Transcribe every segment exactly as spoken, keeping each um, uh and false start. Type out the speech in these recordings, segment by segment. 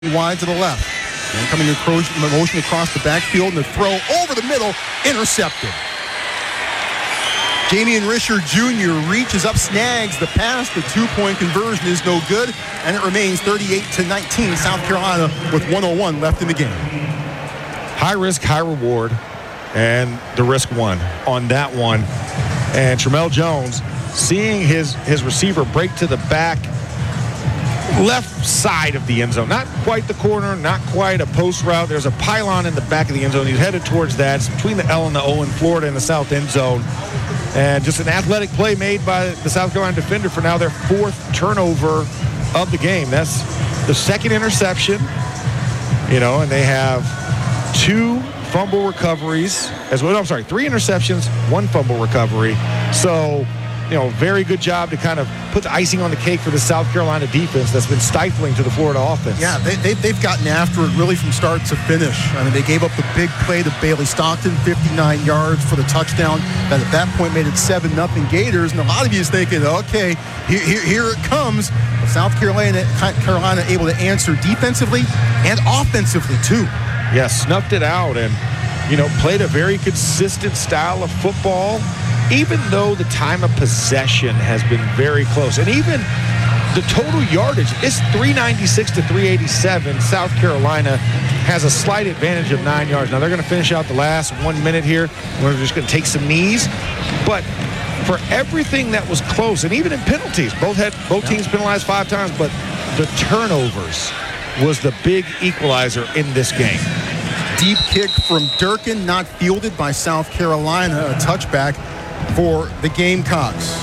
wide to the left. And coming in motion across the backfield, and the throw over the middle, intercepted. Damian Richard Junior reaches up, snags the pass. The two-point conversion is no good, and it remains thirty-eight to nineteen. South Carolina with one oh one left in the game. High risk, high reward, and the risk won on that one. And Tramell Jones, seeing his, his receiver break to the back left side of the end zone. Not quite the corner, not quite a post route. There's a pylon in the back of the end zone. He's headed towards that. It's between the L and the O in Florida and the south end zone. And just an athletic play made by the South Carolina defender for now their fourth turnover of the game. That's the second interception, you know, and they have two fumble recoveries as well. I'm sorry, three interceptions, one fumble recovery. So, you know, very good job to kind of put the icing on the cake for the South Carolina defense that's been stifling to the Florida offense. Yeah, they, they, they've gotten after it really from start to finish. I mean, they gave up the big play to Bailey Stockton, fifty-nine yards for the touchdown. That at that point made it seven nothing Gators. And a lot of you is thinking, okay, here, here, here it comes. But South Carolina, Carolina able to answer defensively and offensively, too. Yeah, snuffed it out and, you know, played a very consistent style of football, even though the time of possession has been very close. And even the total yardage is three ninety-six to three eighty-seven. South Carolina has a slight advantage of nine yards. Now, they're going to finish out the last one minute here. We're just going to take some knees. But for everything that was close, and even in penalties, both had both teams penalized five times, but the turnovers was the big equalizer in this game. Deep kick from Durkin, not fielded by South Carolina. A touchback for the Gamecocks.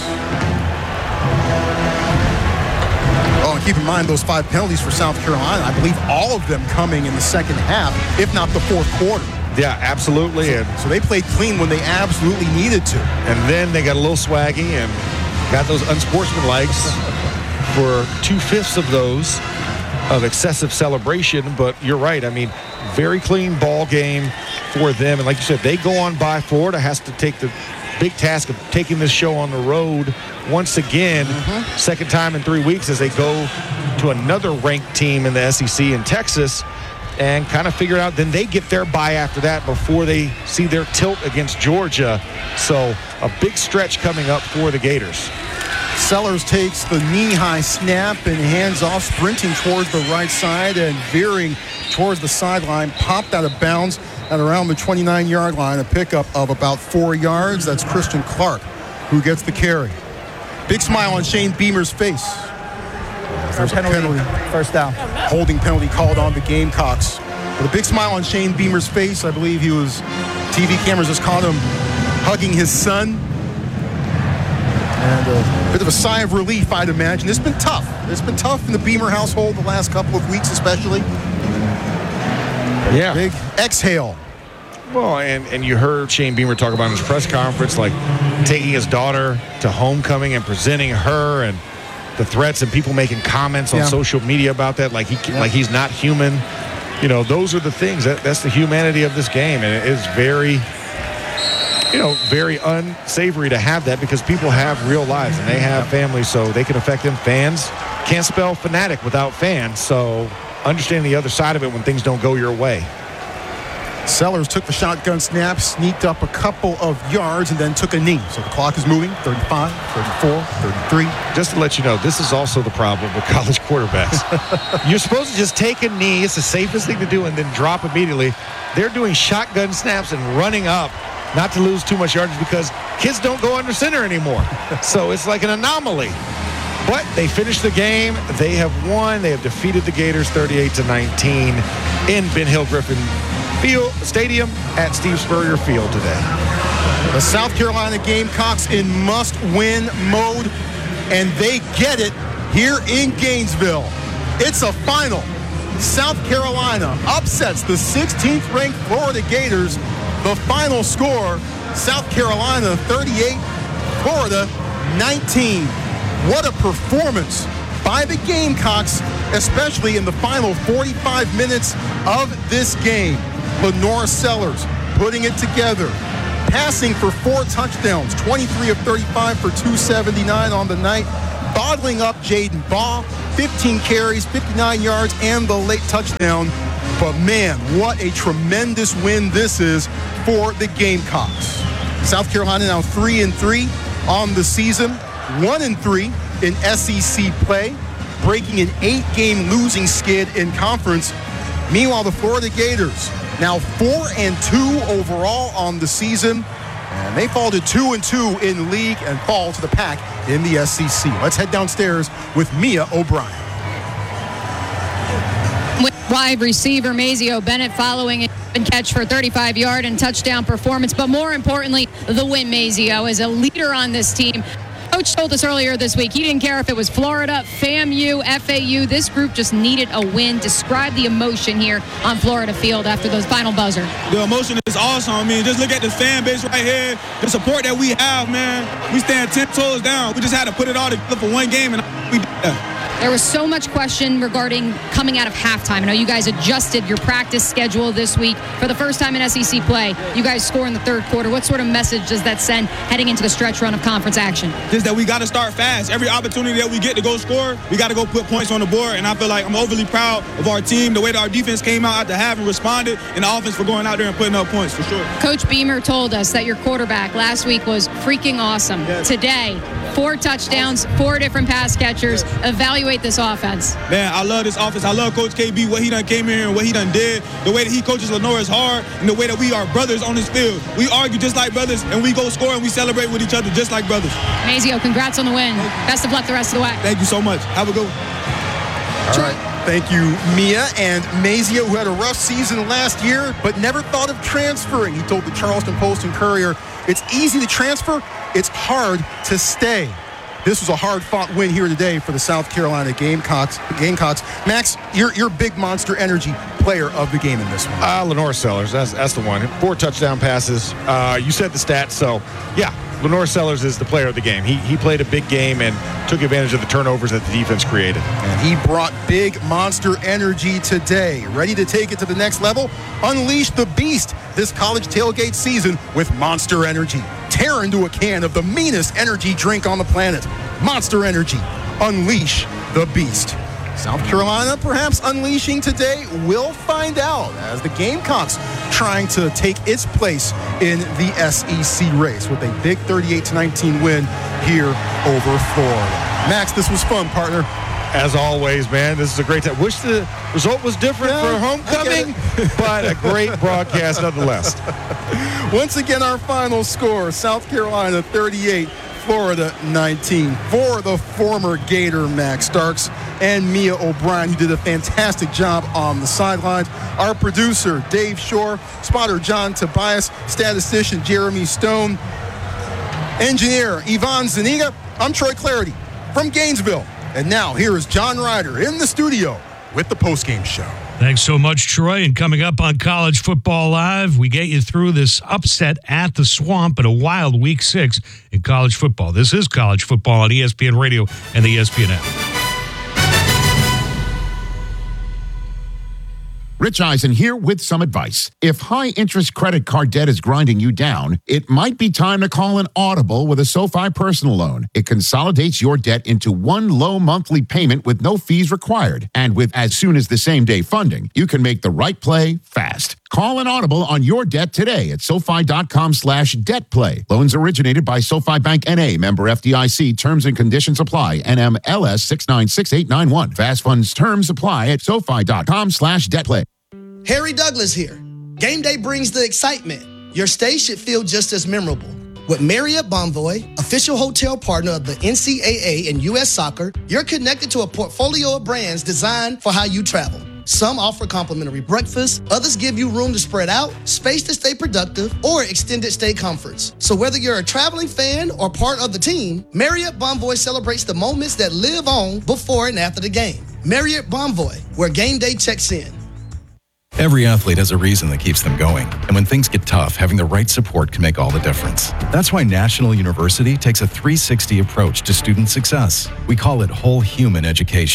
Oh, and keep in mind those five penalties for South Carolina. I believe all of them coming in the second half, if not the fourth quarter. Yeah, absolutely. So, and so they played clean when they absolutely needed to. And then they got a little swaggy and got those unsportsmanlikes for two-fifths of those of excessive celebration. But you're right. I mean, very clean ball game for them. And like you said, they go on by. Florida has to take the big task of taking this show on the road once again, mm-hmm. second time in three weeks as they go to another ranked team in the S E C in Texas and kind of figure out, then they get their bye after that before they see their tilt against Georgia. So a big stretch coming up for the Gators. Sellers takes the knee-high snap and hands off, sprinting towards the right side and veering towards the sideline, popped out of bounds at around the twenty-nine yard line, a pickup of about four yards. That's Christian Clark who gets the carry. Big smile on Shane Beamer's face. There's a penalty, first down. Holding penalty called on the Gamecocks. With a big smile on Shane Beamer's face, I believe he was, T V cameras just caught him hugging his son. And a bit of a sigh of relief, I'd imagine. It's been tough. It's been tough in the Beamer household the last couple of weeks especially. Yeah. Big exhale. Well, and, and you heard Shane Beamer talk about in his press conference, like taking his daughter to homecoming and presenting her, and the threats and people making comments on yeah. social media about that, like he yeah. like he's not human. You know, those are the things. That, that's the humanity of this game, and it is very, you know, very unsavory to have that because people have real lives and they have families, so they can affect them. Fans can't spell fanatic without fans, so understand the other side of it when things don't go your way. Sellers took the shotgun snap, sneaked up a couple of yards, and then took a knee. So the clock is moving, thirty-five, thirty-four, thirty-three. Just to let you know, this is also the problem with college quarterbacks. You're supposed to just take a knee. It's the safest thing to do, and then drop immediately. They're doing shotgun snaps and running up, not to lose too much yardage because kids don't go under center anymore. So it's like an anomaly. But they finished the game. They have won. They have defeated the Gators thirty-eight to nineteen in Ben Hill Griffin Field Stadium at Steve Spurrier Field today. The South Carolina Gamecocks in must-win mode, and they get it here in Gainesville. It's a final. South Carolina upsets the sixteenth ranked Florida Gators. The final score, South Carolina thirty-eight, Florida nineteen. What a performance by the Gamecocks, especially in the final forty-five minutes of this game. Lenore Sellers putting it together, passing for four touchdowns, twenty-three of thirty-five for two seventy-nine on the night. bottling up Jaden Baugh, fifteen carries, fifty-nine yards, and the late touchdown. But man, what a tremendous win this is for the Gamecocks. South Carolina now three and three on the season, one and three in S E C play, breaking an eight-game losing skid in conference. Meanwhile, the Florida Gators now four and two overall on the season, and they fall to two and two in league and fall to the pack in the S E C. Let's head downstairs with Mia O'Brien. Wide receiver Mazeo Bennett following a catch for a thirty-five yard and touchdown performance. But more importantly, the win. Mazeo is a leader on this team. Coach told us earlier this week he didn't care if it was Florida, FAMU, F A U. This group just needed a win. Describe the emotion here on Florida Field after those final buzzer. The emotion is awesome. I mean, just look at the fan base right here. The support that we have, man. We stand ten toes down. We just had to put it all together for one game, and we did that. There was so much question regarding coming out of halftime. I know you guys adjusted your practice schedule this week. For the first time in S E C play, you guys score in the third quarter. What sort of message does that send heading into the stretch run of conference action? Just that we got to start fast. Every opportunity that we get to go score, we got to go put points on the board. And I feel like I'm overly proud of our team, the way that our defense came out after half and responded, and the offense for going out there and putting up points, for sure. Coach Beamer told us that your quarterback last week was freaking awesome. Yes. Today, four touchdowns, four different pass catchers. Yes. Evaluate this offense. Man, I love this offense. I love Coach K B, what he done came here and what he done did. The way that he coaches Lenore is hard, and the way that we are brothers on this field. We argue just like brothers, and we go score and we celebrate with each other just like brothers. Mazeo, congrats on the win. Best of luck the rest of the way. Thank you so much. Have a good one. All right. Thank you, Mia. And Mazeo, who had a rough season last year, but never thought of transferring. He told the Charleston Post and Courier, it's easy to transfer, it's hard to stay. This was a hard-fought win here today for the South Carolina Gamecocks. Gamecocks. Max, you're, you're big Monster Energy player of the game in this one. Uh, Lenore Sellers, that's, that's the one. Four touchdown passes. Uh, you said the stats, so yeah, Lenore Sellers is the player of the game. He, he played a big game and took advantage of the turnovers that the defense created. And he brought big Monster Energy today. Ready to take it to the next level? Unleash the beast this college tailgate season with Monster Energy. Tear into a can of the meanest energy drink on the planet. Monster Energy. Unleash the beast. South Carolina perhaps unleashing today? We'll find out as the Gamecocks trying to take its place in the S E C race with a big thirty-eight to nineteen win here over Florida. Max, this was fun, partner. As always, man, this is a great time. Wish the result was different yeah, for homecoming, but a great broadcast nonetheless. Once again, our final score, South Carolina thirty-eight, Florida nineteen. For the former Gator Max Starks and Mia O'Brien, who did a fantastic job on the sidelines. Our producer, Dave Shore, spotter John Tobias, statistician Jeremy Stone, engineer Yvonne Zuniga. I'm Troy Clarity from Gainesville. And now here is John Ryder in the studio with the postgame show. Thanks so much, Troy. And coming up on College Football Live, we get you through this upset at the Swamp, but a wild week six in college football. This is College Football on E S P N Radio and the E S P N app. Rich Eisen here with some advice. If high-interest credit card debt is grinding you down, it might be time to call an audible with a SoFi personal loan. It consolidates your debt into one low monthly payment with no fees required. And with as soon as the same-day funding, you can make the right play fast. Call an audible on your debt today at SoFi.com slash debt play. Loans originated by SoFi Bank N A, member F D I C. Terms and conditions apply. N M L S six nine six eight nine one. Fast funds terms apply at SoFi.com slash debt play. Harry Douglas here. Game day brings the excitement. Your stay should feel just as memorable. With Marriott Bonvoy, official hotel partner of the N C double A and U S Soccer, you're connected to a portfolio of brands designed for how you travel. Some offer complimentary breakfast, others give you room to spread out, space to stay productive, or extended stay comforts. So whether you're a traveling fan or part of the team, Marriott Bonvoy celebrates the moments that live on before and after the game. Marriott Bonvoy, where game day checks in. Every athlete has a reason that keeps them going. And when things get tough, having the right support can make all the difference. That's why National University takes a three sixty approach to student success. We call it whole human education.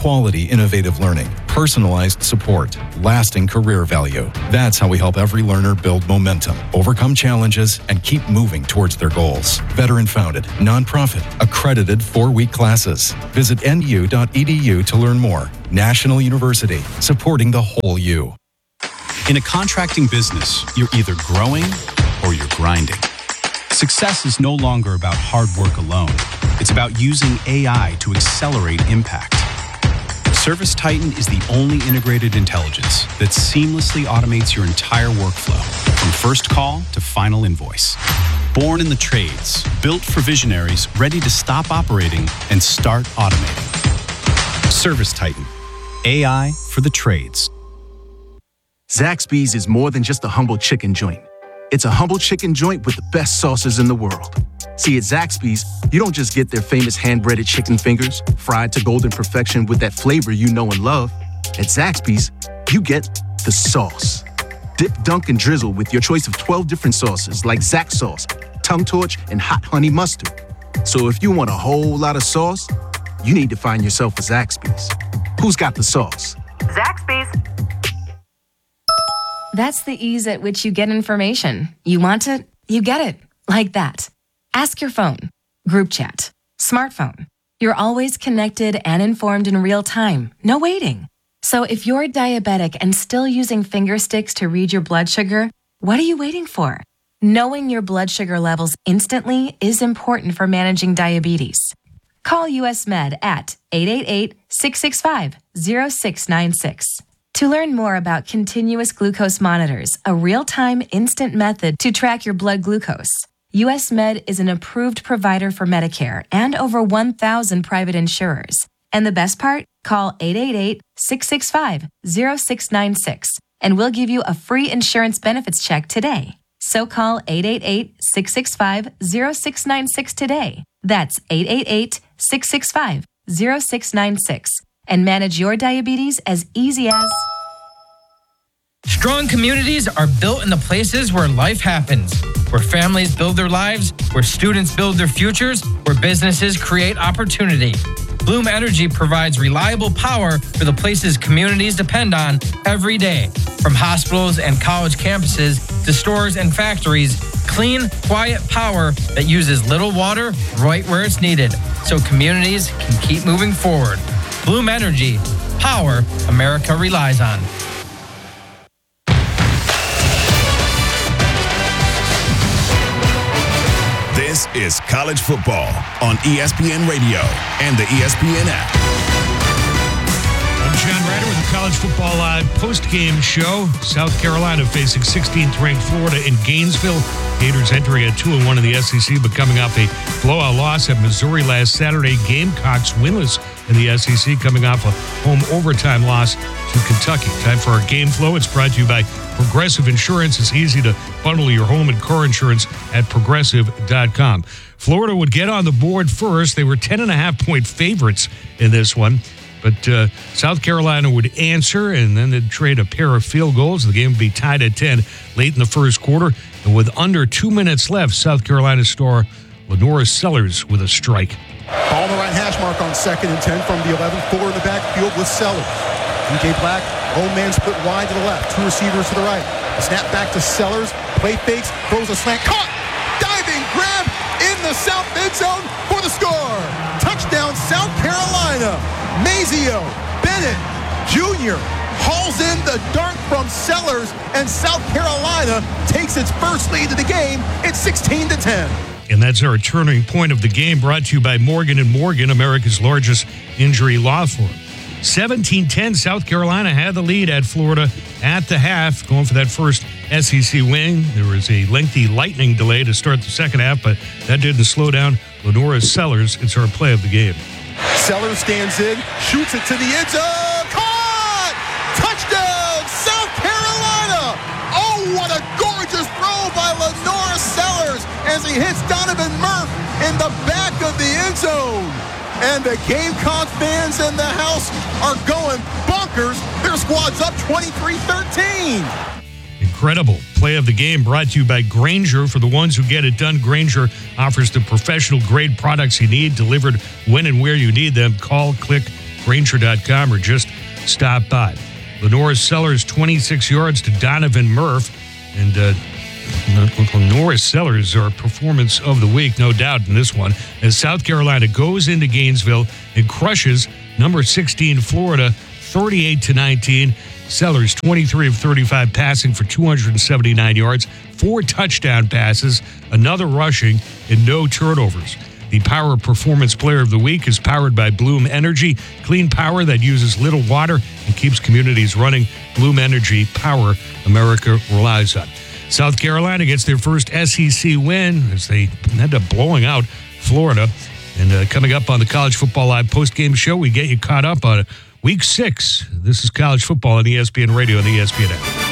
Quality, innovative learning, personalized support, lasting career value. That's how we help every learner build momentum, overcome challenges, and keep moving towards their goals. Veteran-founded, nonprofit, accredited four-week classes. Visit N U dot E D U to learn more. National University, supporting the whole you. In a contracting business, you're either growing or you're grinding. Success is no longer about hard work alone. It's about using A I to accelerate impact. ServiceTitan is the only integrated intelligence that seamlessly automates your entire workflow, from first call to final invoice. Born in the trades, built for visionaries ready to stop operating and start automating. ServiceTitan, A I for the trades. Zaxby's is more than just a humble chicken joint. It's a humble chicken joint with the best sauces in the world. See, at Zaxby's, you don't just get their famous hand-breaded chicken fingers, fried to golden perfection with that flavor you know and love. At Zaxby's, you get the sauce. Dip, dunk, and drizzle with your choice of twelve different sauces like Zax sauce, tongue torch, and hot honey mustard. So if you want a whole lot of sauce, you need to find yourself a Zaxby's. Who's got the sauce? Zaxby's. That's the ease at which you get information. You want it, you get it. Like that. Ask your phone. Group chat. Smartphone. You're always connected and informed in real time. No waiting. So if you're diabetic and still using finger sticks to read your blood sugar, what are you waiting for? Knowing your blood sugar levels instantly is important for managing diabetes. Call U S Med at eight eight eight, six six five, zero six nine six. To learn more about continuous glucose monitors, a real-time instant method to track your blood glucose, U S Med is an approved provider for Medicare and over one thousand private insurers. And the best part? Call eight eight eight, six six five, zero six nine six and we'll give you a free insurance benefits check today. So call eight eight eight, six six five, zero six nine six today. That's eight eight eight, six six five, zero six nine six. And manage your diabetes as easy as... Strong communities are built in the places where life happens, where families build their lives, where students build their futures, where businesses create opportunity. Bloom Energy provides reliable power for the places communities depend on every day. From hospitals and college campuses to stores and factories, clean, quiet power that uses little water right where it's needed, so communities can keep moving forward. Bloom Energy, power America relies on. This is college football on E S P N Radio and the E S P N app. I'm John Ryder with the College Football Live post-game show. South Carolina facing sixteenth ranked Florida in Gainesville. Gators entering at two and one in the S E C, but coming off a blowout loss at Missouri last Saturday. Gamecocks winless in the S E C, coming off a home overtime loss to Kentucky. Time for our game flow. It's brought to you by Progressive Insurance. It's easy to bundle your home and car insurance at progressive dot com. Florida would get on the board first. They were ten and a half point favorites in this one. But uh, South Carolina would answer, and then they'd trade a pair of field goals. The game would be tied at ten late in the first quarter. And with under two minutes left, South Carolina star Lenora Sellers with a strike. Ball on the right hash mark on second and ten from the eleven. Fuller in the backfield with Sellers. D J Black, old man split wide to the left. Two receivers to the right. A snap back to Sellers. Play fakes, throws a slant. Caught! Diving grab in the south end zone for the score. Touchdown, South Carolina. Mazio Bennett Junior hauls in the dart from Sellers, and South Carolina takes its first lead of the game. It's sixteen to ten. And that's our turning point of the game, brought to you by Morgan and Morgan, America's largest injury law firm. seventeen ten, South Carolina had the lead at Florida at the half, going for that first S E C win. There was a lengthy lightning delay to start the second half, but that didn't slow down Lenora Sellers. It's our play of the game. Sellers stands in, shoots it to the end zone. Caught! Touchdown, South Carolina! Oh, what a gorgeous throw by Lenora Sellers as he hits Donovan Murph in the back of the end zone. And the Gamecock fans in the house are going bonkers. Their squad's up twenty-three thirteen. Incredible play of the game, brought to you by Grainger. For the ones who get it done, Grainger offers the professional grade products you need, delivered when and where you need them. Call, click, Grainger dot com, or just stop by. Lenora Sellers, twenty-six yards to Donovan Murph. And uh, Lenora Sellers, our performance of the week, no doubt in this one, as South Carolina goes into Gainesville and crushes number sixteen Florida, thirty-eight to nineteen. Sellers, twenty-three of thirty-five passing for two hundred seventy-nine yards, four touchdown passes, another rushing, and no turnovers. The Power Performance Player of the Week is powered by Bloom Energy, clean power that uses little water and keeps communities running. Bloom Energy, power America relies on. South Carolina gets their first S E C win as they end up blowing out Florida. And uh, coming up on the College Football Live postgame show, we get you caught up on week six. This is college football on E S P N Radio and the E S P N app.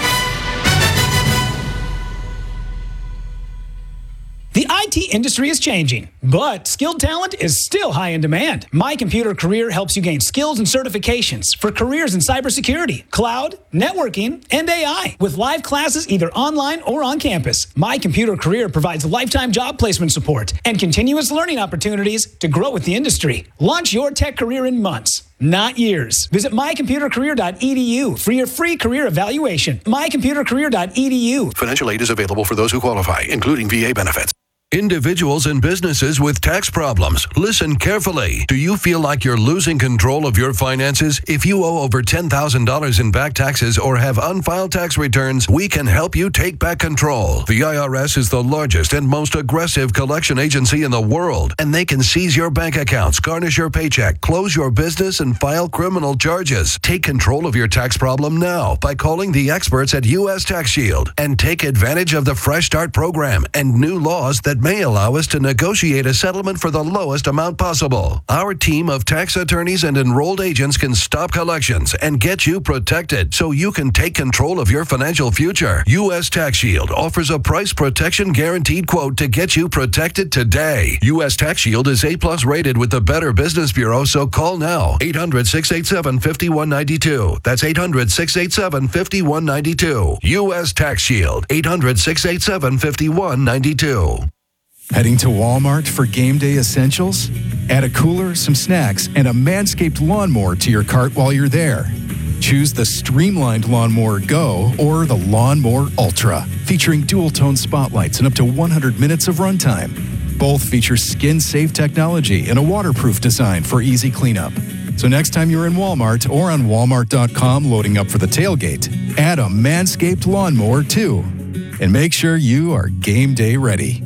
The I T industry is changing, but skilled talent is still high in demand. My Computer Career helps you gain skills and certifications for careers in cybersecurity, cloud, networking, and A I. With live classes either online or on campus, My Computer Career provides lifetime job placement support and continuous learning opportunities to grow with the industry. Launch your tech career in months, not years. Visit my computer career dot e d u for your free career evaluation. my computer career dot e d u. Financial aid is available for those who qualify, including V A benefits. Individuals and businesses with tax problems, listen carefully. Do you feel like you're losing control of your finances? If you owe over ten thousand dollars in back taxes or have unfiled tax returns, we can help you take back control. The I R S is the largest and most aggressive collection agency in the world, and they can seize your bank accounts, garnish your paycheck, close your business, and file criminal charges. Take control of your tax problem now by calling the experts at U S Tax Shield and take advantage of the Fresh Start program and new laws that may allow us to negotiate a settlement for the lowest amount possible. Our team of tax attorneys and enrolled agents can stop collections and get you protected so you can take control of your financial future. U S Tax Shield offers a price protection guaranteed quote to get you protected today. U S Tax Shield is A-plus rated with the Better Business Bureau, so call now. eight hundred, six eight seven, five one nine two. That's eight hundred, six eight seven, five one nine two. U S Tax Shield, eight hundred, six eight seven, five one nine two. Heading to Walmart for game day essentials? Add a cooler, some snacks, and a Manscaped lawnmower to your cart while you're there. Choose the Streamlined Lawnmower Go or the Lawnmower Ultra, featuring dual-tone spotlights and up to one hundred minutes of runtime. Both feature skin-safe technology and a waterproof design for easy cleanup. So next time you're in Walmart or on walmart dot com loading up for the tailgate, add a Manscaped lawnmower too. And make sure you are game day ready.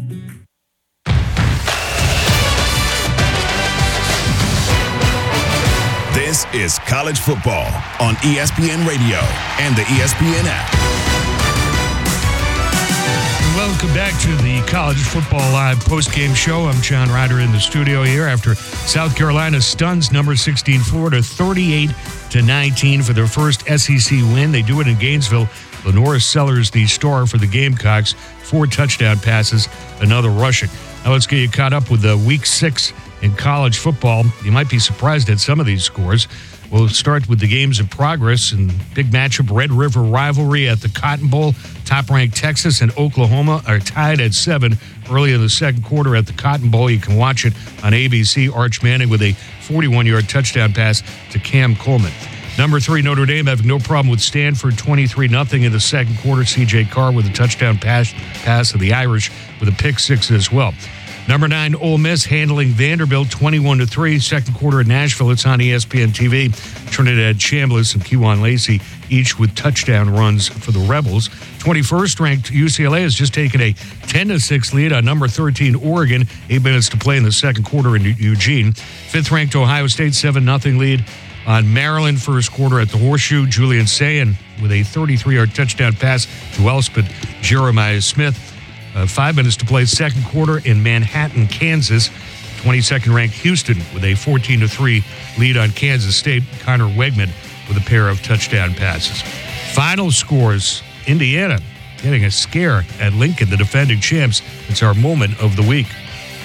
This is college football on E S P N Radio and the E S P N app. Welcome back to the College Football Live postgame show. I'm John Ryder in the studio here after South Carolina stuns number sixteen Florida thirty-eight to nineteen for their first S E C win. They do it in Gainesville. Lenora Sellers, the star for the Gamecocks, four touchdown passes, another rushing. Now let's get you caught up with the week six in college football. You might be surprised at some of these scores. We'll start with the games in progress and big matchup, Red River rivalry at the Cotton Bowl. Top-ranked Texas and Oklahoma are tied at seven early in the second quarter at the Cotton Bowl. You can watch it on A B C. Arch Manning with a forty-one-yard touchdown pass to Cam Coleman. Number three, Notre Dame having no problem with Stanford, twenty-three nothing in the second quarter. C J Carr with a touchdown pass, pass to the Irish with a pick six as well. Number nine, Ole Miss handling Vanderbilt twenty-one to three. Second quarter in Nashville. It's on E S P N T V. Trinidad Chambliss and Kewan Lacey each with touchdown runs for the Rebels. twenty-first ranked U C L A has just taken a ten to six lead on number thirteen Oregon. Eight minutes to play in the second quarter in Eugene. Fifth ranked Ohio State seven nothing lead on Maryland. First quarter at the Horseshoe. Julian Sayin with a thirty-three-yard touchdown pass to Elspeth Jeremiah Smith. Uh, five minutes to play second quarter in Manhattan, Kansas. twenty-second ranked Houston with a fourteen to three lead on Kansas State. Connor Wegman with a pair of touchdown passes. Final scores, Indiana getting a scare at Lincoln, the defending champs. It's our moment of the week.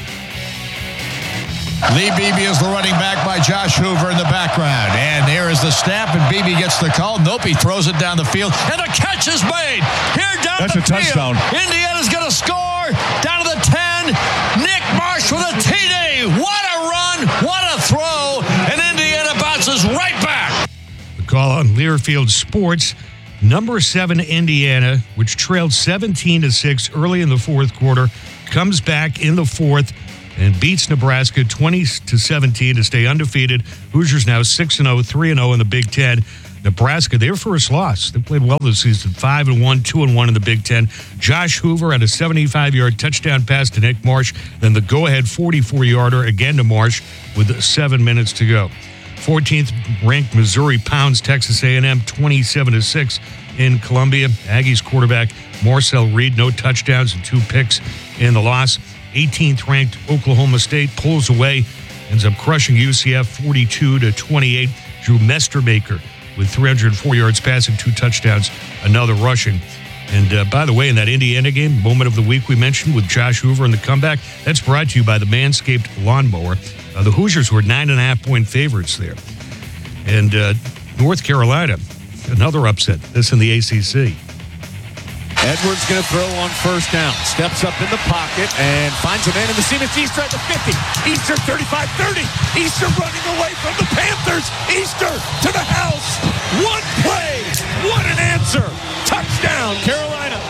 Lee Beebe is the running back by Josh Hoover in the background. And there is the snap, and Beebe gets the call. Nope, he throws it down the field, and the catch is made. Here down That's the a touchdown. field. Indiana's going to score. Down to the ten. Nick Marsh with a T D. What a run. What a throw. And Indiana bounces call on Learfield Sports. Number seven Indiana, which trailed seventeen to six early in the fourth quarter, comes back in the fourth and beats Nebraska twenty to seventeen to stay undefeated. Hoosiers now six and oh, three and oh in the Big Ten. Nebraska, their first loss. They played well this season, five and one, two and one in the Big Ten. Josh Hoover had a seventy-five-yard touchdown pass to Nick Marsh, then the go-ahead forty-four-yarder again to Marsh with seven minutes to go. fourteenth-ranked Missouri pounds Texas A and M twenty-seven to six in Columbia. Aggies quarterback Marcel Reed, no touchdowns and two picks in the loss. eighteenth-ranked Oklahoma State pulls away, ends up crushing U C F forty-two to twenty-eight. Drew Mestermaker with three hundred four yards passing, two touchdowns, another rushing. And uh, by the way, in that Indiana game, moment of the week we mentioned with Josh Hoover and the comeback, that's brought to you by the Manscaped Lawnmower. Uh, the Hoosiers were nine and a half point favorites there. And uh, North Carolina, another upset, this in the A C C. Edwards going to throw on first down. Steps up in the pocket and finds a man in the seam. It's Easter at the fifty. Easter thirty-five thirty. Easter running away from the Panthers. Easter to the house. One play. What an answer. Touchdown, Carolina.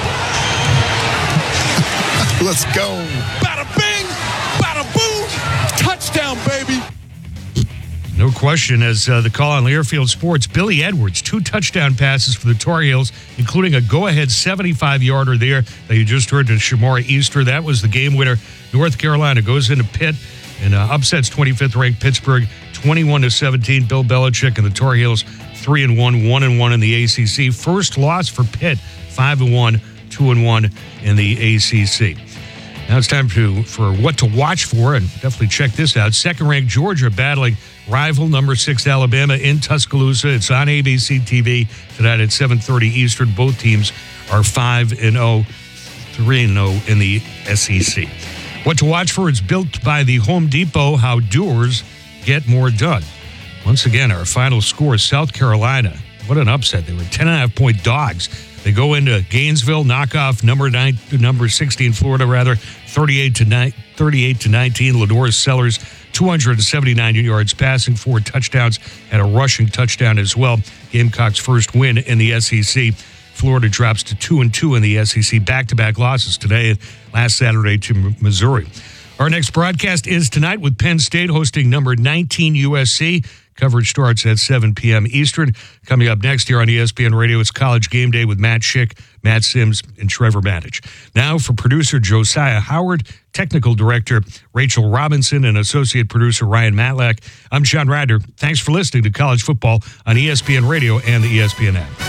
Let's go. Bada bing. Bada boom. Touchdown, baby. No question, as uh, the call on Learfield Sports, Billy Edwards, two touchdown passes for the Tar Heels, including a go-ahead seventy-five-yarder there that you just heard to Shamari Easter. That was the game winner. North Carolina goes into Pitt and uh, upsets twenty-fifth-ranked Pittsburgh, twenty-one to seventeen. Bill Belichick and the Tar Heels, three and one, one and one in the A C C. First loss for Pitt, five and one, two and one in the A C C. Now it's time to for what to watch for, and definitely check this out. Second-ranked Georgia battling rival number six Alabama in Tuscaloosa. It's on A B C T V tonight at seven thirty Eastern. Both teams are five and oh, three and oh in the S E C. What to watch for is built by the Home Depot, how doers get more done. Once again, our final score is South Carolina. What an upset. They were ten and a half point dogs. They go into Gainesville, knock off number nine, number sixteen Florida, rather, thirty-eight to nine, thirty-eight to nineteen. Lador Sellers, two hundred seventy-nine yards passing, four touchdowns, and a rushing touchdown as well. Gamecocks' first win in the S E C. Florida drops to two and two in the S E C. Back-to-back losses today and last Saturday to Missouri. Our next broadcast is tonight with Penn State hosting number nineteen U S C. Coverage starts at seven p.m. Eastern. Coming up next here on E S P N Radio, it's College Game Day with Matt Schick, Matt Sims, and Trevor Matich. Now for producer Josiah Howard, technical director Rachel Robinson, and associate producer Ryan Matlack, I'm John Ryder. Thanks for listening to College Football on E S P N Radio and the E S P N app.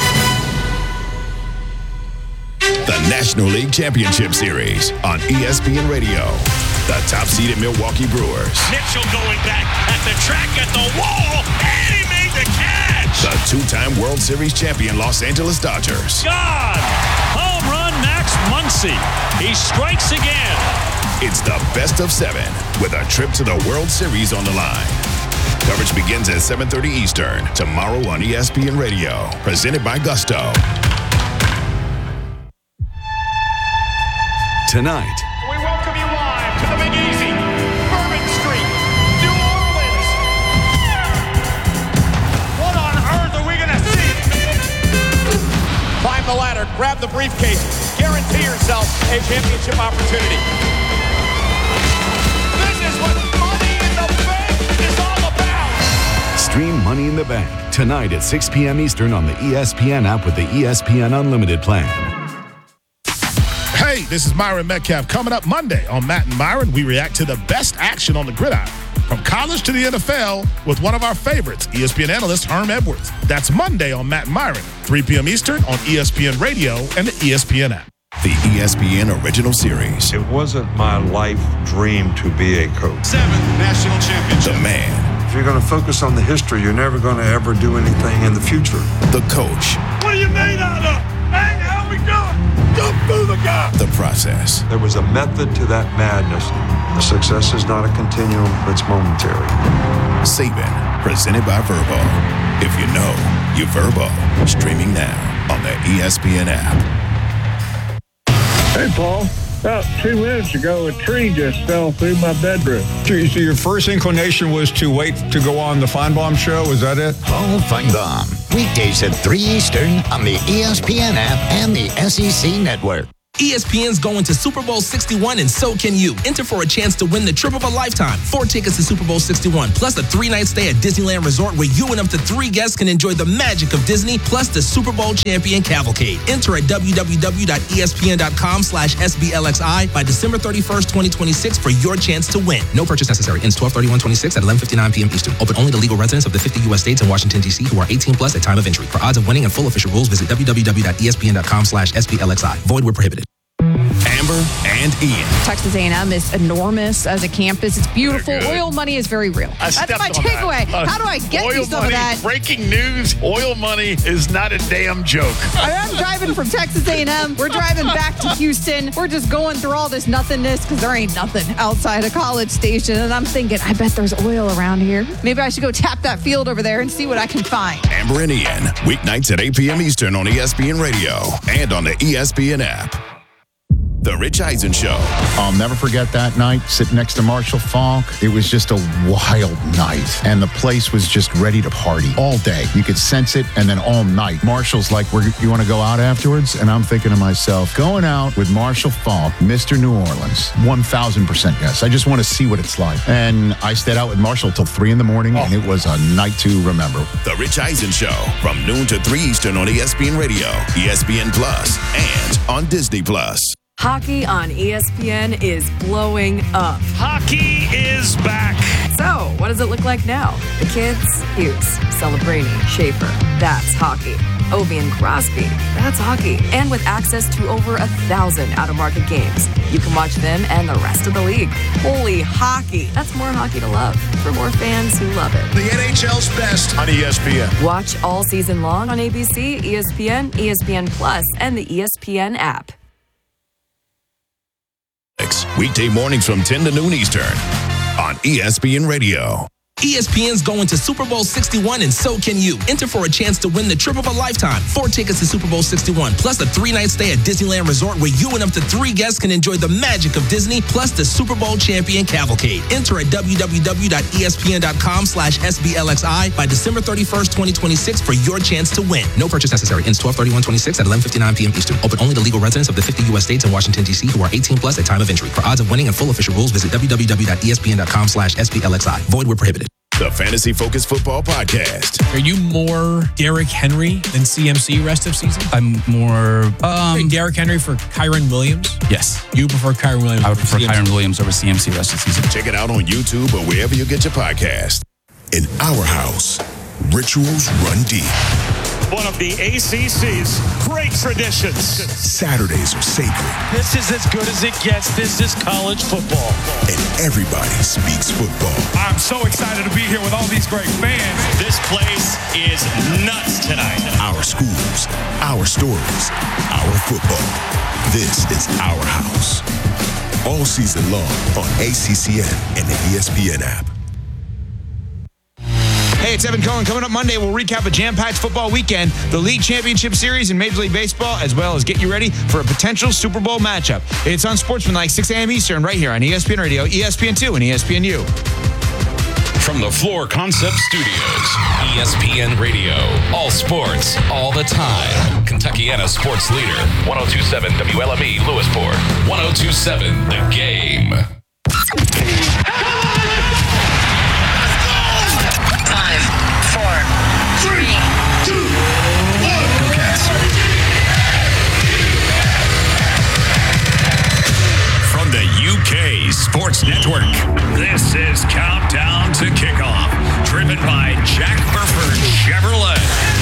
The National League Championship Series on E S P N Radio. The top-seeded Milwaukee Brewers. Mitchell going back at the track at the wall, and he made the catch. The two-time World Series champion Los Angeles Dodgers. God! Home run Max Muncy. He strikes again. It's the best of seven with a trip to the World Series on the line. Coverage begins at seven thirty Eastern tomorrow on E S P N Radio. Presented by Gusto. Tonight. We welcome you live to the Big Easy, Bourbon Street, New Orleans. What on earth are we going to see? Climb the ladder, grab the briefcase, guarantee yourself a championship opportunity. This is what Money in the Bank is all about. Stream Money in the Bank tonight at six p.m. Eastern on the E S P N app with the E S P N Unlimited plan. Hey, this is Myron Metcalf. Coming up Monday on Matt and Myron, we react to the best action on the gridiron, from college to the N F L, with one of our favorites, E S P N analyst Herm Edwards. That's Monday on Matt and Myron, three p.m. Eastern on E S P N Radio and the E S P N app. The E S P N Original Series. It wasn't my life dream to be a coach. Seventh national championship. The man. If you're going to focus on the history, you're never going to ever do anything in the future. The coach. What are you made out of? Hey, how we doing? Jump through the gap. The process. There was a method to that madness. The success is not a continuum, it's momentary. Saban, presented by Verbo. If you know, you Verbo. Streaming now on the E S P N app. Hey, Paul. About two minutes ago, a tree just fell through my bedroom. So your first inclination was to wait to go on the Feinbaum show? Is that it? Paul Feinbaum. Weekdays at three Eastern on the E S P N app and the S E C network. E S P N's going to Super Bowl sixty-one, and so can you. Enter for a chance to win the trip of a lifetime. Four tickets to Super Bowl sixty-one, plus a three-night stay at Disneyland Resort where you and up to three guests can enjoy the magic of Disney, plus the Super Bowl champion cavalcade. Enter at www.espn.com slash SBLXI by December thirty-first, twenty twenty-six for your chance to win. No purchase necessary. Ends twelve thirty-one twenty-six at eleven fifty-nine p.m. Eastern. Open only to legal residents of the fifty U S states and Washington, D C who are eighteen plus at time of entry. For odds of winning and full official rules, visit www.espn.com slash SBLXI. Void where prohibited. Amber and Ian. Texas A and M is enormous as a campus. It's beautiful. Oil money is very real. I That's my takeaway. Uh, How do I get oil you some money, of that? Breaking news, oil money is not a damn joke. I'm driving from Texas A and M. We're driving back to Houston. We're just going through all this nothingness because there ain't nothing outside a College Station. And I'm thinking, I bet there's oil around here. Maybe I should go tap that field over there and see what I can find. Amber and Ian, weeknights at eight p.m. Eastern on E S P N Radio and on the E S P N app. The Rich Eisen Show. I'll never forget that night sitting next to Marshall Faulk. It was just a wild night, and the place was just ready to party all day. You could sense it, and then all night. Marshall's like, We're, you want to go out afterwards? And I'm thinking to myself, going out with Marshall Faulk, Mister New Orleans, one thousand percent yes. I just want to see what it's like. And I stayed out with Marshall till three in the morning, oh. and it was a night to remember. The Rich Eisen Show from noon to three Eastern on E S P N Radio, E S P N Plus, and on Disney Plus. Hockey on E S P N is blowing up. Hockey is back. So, what does it look like now? The kids, Hughes, Celebrini, Schaefer. That's hockey. Ovi and Crosby. That's hockey. And with access to over a thousand out-of-market games, you can watch them and the rest of the league. Holy hockey. That's more hockey to love for more fans who love it. The N H L's best on E S P N. Watch all season long on A B C, E S P N, E S P N Plus, and the E S P N app. Weekday mornings from ten to noon Eastern on E S P N Radio. E S P N's going to Super Bowl sixty-one, and so can you. Enter for a chance to win the trip of a lifetime. Four tickets to Super Bowl sixty-one, plus a three-night stay at Disneyland Resort where you and up to three guests can enjoy the magic of Disney, plus the Super Bowl champion cavalcade. Enter at www.espn.com slash SBLXI by December thirty-first, twenty twenty-six for your chance to win. No purchase necessary. Ends twelve thirty-one twenty-six at eleven fifty-nine p.m. Eastern. Open only to legal residents of the fifty U S states and Washington, D C who are eighteen plus at time of entry. For odds of winning and full official rules, visit www.espn.com slash SBLXI. Void where prohibited. The Fantasy Focus Football Podcast. Are you more Derrick Henry than C M C rest of season? I'm more... Um, Derrick Henry for Kyron Williams? Yes. You prefer Kyron Williams? I would prefer C M C? Kyron Williams over C M C rest of season. Check it out on YouTube or wherever you get your podcast. In our house, rituals run deep. One of the A C C's great traditions. Saturdays are sacred. This is as good as it gets. This is college football. And everybody speaks football. I'm so excited to be here with all these great fans. This place is nuts tonight. Our schools, our stories, our football. This is our house. All season long on A C C N and the E S P N app. Hey, it's Evan Cohen. Coming up Monday, we'll recap a jam-packed football weekend, the League Championship Series in Major League Baseball, as well as get you ready for a potential Super Bowl matchup. It's on Sportsmanlike, six a.m. Eastern, right here on E S P N Radio, E S P N two, and E S P N U. From the Floor Concept Studios, E S P N Radio. All sports, all the time. Kentuckiana sports leader, one oh two point seven W L M E Lewisport. one oh two point seven The Game. Five, four, three, two, one. Go Cats. From the U K Sports Network, this is Countdown to Kickoff, driven by Jack Burford Chevrolet.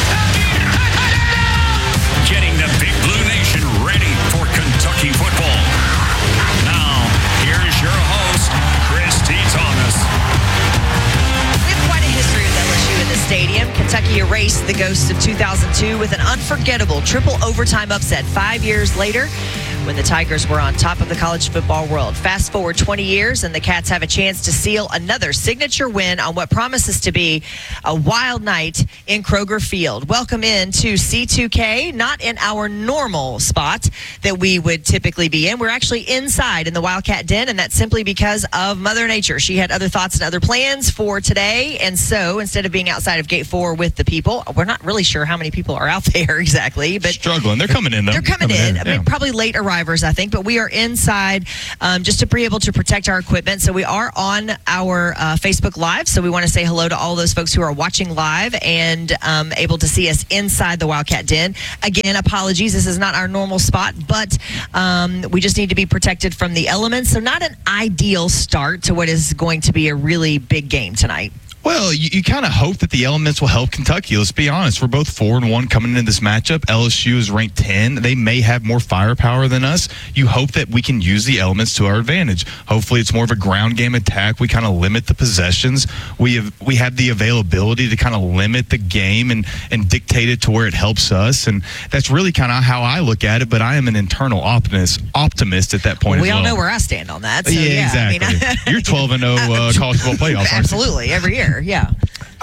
Getting the Big Blue Nation ready for Kentucky football. Now, here's your host, Christy Thomas. We have quite a history with L S U in the stadium. Kentucky erased chased the ghosts of two thousand two with an unforgettable triple overtime upset five years later when the Tigers were on top of the college football world. Fast forward twenty years, and the Cats have a chance to seal another signature win on what promises to be a wild night in Kroger Field. Welcome in to C two K, not in our normal spot that we would typically be in. We're actually inside in the Wildcat Den, and that's simply because of Mother Nature. She had other thoughts and other plans for today, and so instead of being outside of Gate four with the people, we're not really sure how many people are out there exactly. But struggling. They're coming in, though. They're coming, coming in. in. I mean, yeah. Probably late arrivals, I think, but we are inside um, just to be able to protect our equipment. So we are on our uh, Facebook Live, so we want to say hello to all those folks who are watching live and um, able to see us inside the Wildcat Den. Again, apologies, this is not our normal spot, but um, we just need to be protected from the elements. So not an ideal start to what is going to be a really big game tonight. Well, you, you kind of hope that the elements will help Kentucky. Let's be honest. We're both four and one coming into this matchup. L S U is ranked ten. They may have more firepower than us. You hope that we can use the elements to our advantage. Hopefully, it's more of a ground game attack. We kind of limit the possessions. We have we have the availability to kind of limit the game and, and dictate it to where it helps us. And that's really kind of how I look at it. But I am an internal optimist optimist at that point. We as all well. know where I stand on that. So, yeah, yeah, exactly. I mean, You're twelve and oh uh, college football playoffs. Absolutely, every year. Yeah.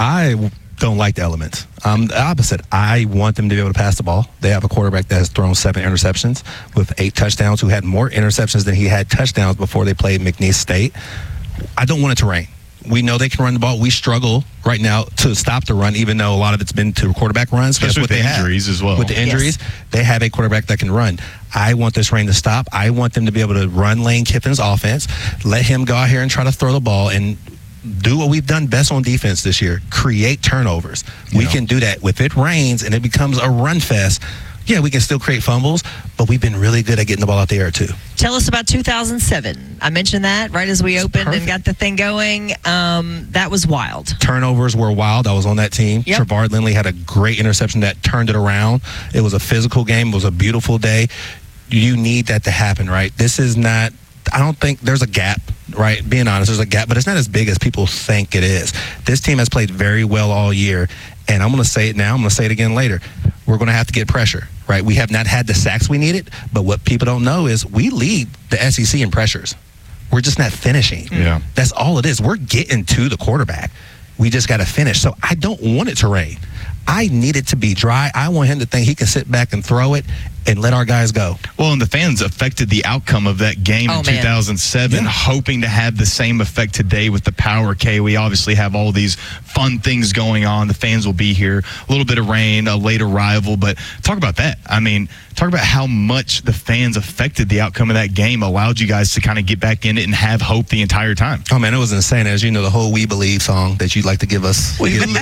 I don't like the elements. Um, the opposite. I want them to be able to pass the ball. They have a quarterback that has thrown seven interceptions with eight touchdowns, who had more interceptions than he had touchdowns before they played McNeese State. I don't want it to rain. We know they can run the ball. We struggle right now to stop the run, even though a lot of it's been to quarterback runs. Especially with the injuries have. as well. With the injuries, yes. They have a quarterback that can run. I want this rain to stop. I want them to be able to run Lane Kiffin's offense, let him go out here and try to throw the ball and do what we've done best on defense this year, create turnovers. You we know. can do that. If it rains and it becomes a run fest, yeah, we can still create fumbles, but we've been really good at getting the ball out the air, too. Tell us about two thousand seven. I mentioned that right as we it's opened perfect. and got the thing going. Um, that was wild. Turnovers were wild. I was on that team. Yep. Trevard Lindley had a great interception that turned it around. It was a physical game. It was a beautiful day. You need that to happen, right? This is not – I don't think there's a gap, right? Being honest, there's a gap, but it's not as big as people think it is. This team has played very well all year, and I'm going to say it now. I'm going to say it again later. We're going to have to get pressure, right? We have not had the sacks we needed, but what people don't know is we lead the S E C in pressures. We're just not finishing. Yeah. That's all it is. We're getting to the quarterback. We just got to finish. So I don't want it to rain. I need it to be dry. I want him to think he can sit back and throw it and let our guys go. Well, and the fans affected the outcome of that game oh, in two thousand seven, yeah. hoping to have the same effect today with the Power K. We obviously have all these fun things going on. The fans will be here. A little bit of rain, a late arrival, but talk about that. I mean, talk about how much the fans affected the outcome of that game, allowed you guys to kind of get back in it and have hope the entire time. Oh, man, it was insane. As you know, the whole We Believe song that you'd like to give us. We give,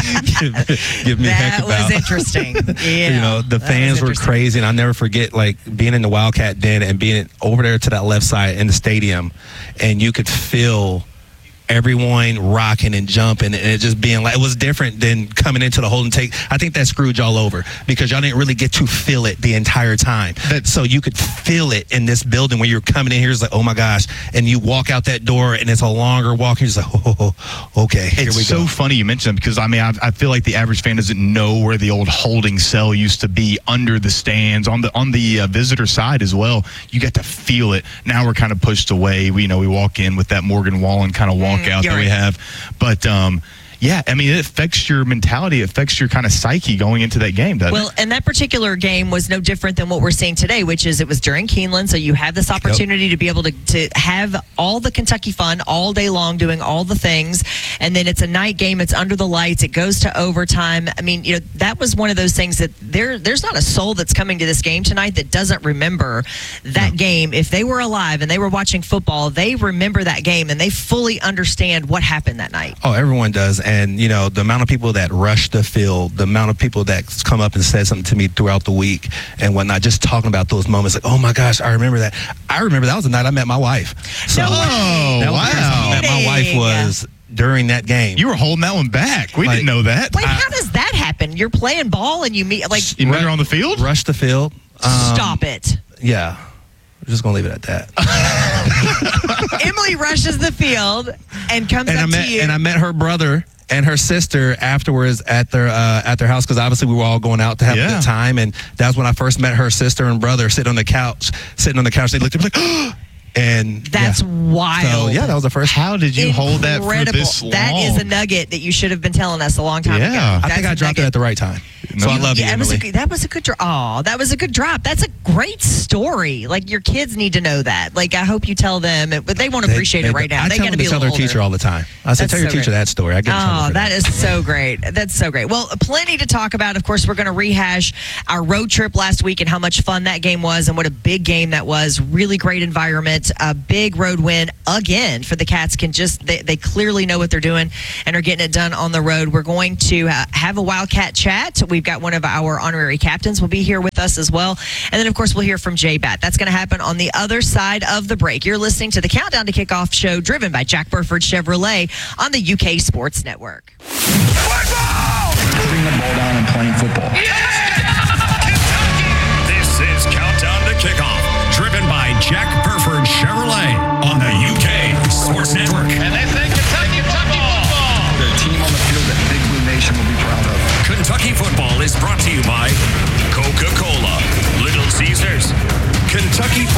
give, give me that a heck about. was interesting. Yeah, you know, the fans were crazy, and I'll never forget, like, being in the Wildcat Den and being over there to that left side in the stadium, and you could feel everyone rocking and jumping, and it just being like, it was different than coming into the Holden Take. I think that screwed y'all over because y'all didn't really get to feel it the entire time. That, so you could feel it in this building when you're coming in here. It's like, oh my gosh. And you walk out that door and it's a longer walk. You're just like, oh, okay, here it's we go. so funny you mentioned that because I mean, I, I feel like the average fan doesn't know where the old holding cell used to be under the stands on the, on the uh, visitor side as well. You get to feel it. Now we're kind of pushed away. We, you know, we walk in with that Morgan Wallen kind of walk out that right. we have, but um yeah, I mean, it affects your mentality, it affects your kind of psyche going into that game, doesn't well, it? and that particular game was no different than what we're seeing today, which is it was during Keeneland, so you have this opportunity yep. to be able to, to have all the Kentucky fun all day long, doing all the things, and then it's a night game, it's under the lights, it goes to overtime. I mean, you know, that was one of those things that there, there's not a soul that's coming to this game tonight that doesn't remember that no. game. If they were alive and they were watching football, they remember that game, and they fully understand what happened that night. Oh, everyone does. And, you know, the amount of people that rush the field, the amount of people that come up and said something to me throughout the week and whatnot, just talking about those moments like, oh, my gosh, I remember that. I remember that was the night I met my wife. So no that was wow. the first time I met my wife was during that game. You were holding that one back. We like, didn't know that. Wait, I, how does that happen? You're playing ball and you meet, like. You met her on the field? Rush the field. Um, Stop it. Yeah. just gonna leave it at that. Emily rushes the field and comes and up I met, to you. And I met her brother and her sister afterwards at their uh, at their house because obviously we were all going out to have Yeah. a good time. And that's when I first met her sister and brother sitting on the couch. Sitting on the couch, they looked at me like, oh! And That's yeah. wild. So yeah, that was the first. How did you hold that for Incredible. this long? That is a nugget that you should have been telling us a long time Yeah. ago. I I That's think I a dropped nugget. it at the right time. So I love you, Yeah, it was a Emily. good, that was a good drop. Oh, that was a good drop. That's a great story. Like your kids need to know that. Like I hope you tell them, it, but they won't They- appreciate they- it right now. I they tell got to them be to a tell little their teacher older. all the time. I said, That's tell your so teacher great. that story. I get in trouble Oh, for that is so great. That's so great. Well, plenty to talk about. Of course, we're going to rehash our road trip last week and how much fun that game was and what a big game that was. Really great environment. A big road win again for the Cats. Can just they, they clearly know what they're doing and are getting it done on the road. We're going to uh, have a Wildcat chat. We've got one of our honorary captains will be here with us as well. And then, of course, we'll hear from Jay Bat. That's going to happen on the other side of the break. You're listening to the Countdown to Kickoff show driven by Jack Burford Chevrolet on the U K Sports Network. Putting the ball down and playing football. This is Countdown to Kickoff, driven by Jack Burford Chevrolet on the U K Sports Network. And they say Kentucky football. The team on the field that Big Blue Nation will be proud of. Kentucky football is brought to you by Coca-Cola, Little Caesars, Kentucky